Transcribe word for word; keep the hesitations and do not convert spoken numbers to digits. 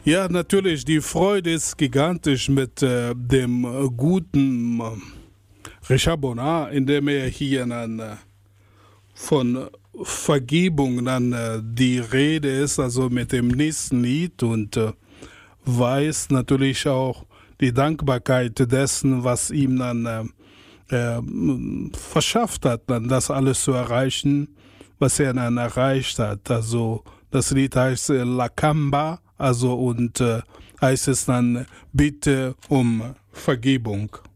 Ja, natürlich, die Freude ist gigantisch mit äh, dem äh, guten äh, Rechabona, indem er hier dann äh, von Vergebung dann äh, die Rede ist, also mit dem nächsten Lied und äh, weiß natürlich auch die Dankbarkeit dessen, was ihm dann äh, äh, verschafft hat, dann das alles zu erreichen, was er dann erreicht hat. Also das Lied heißt äh, La Camba, also und äh, heißt es dann Bitte um Vergebung.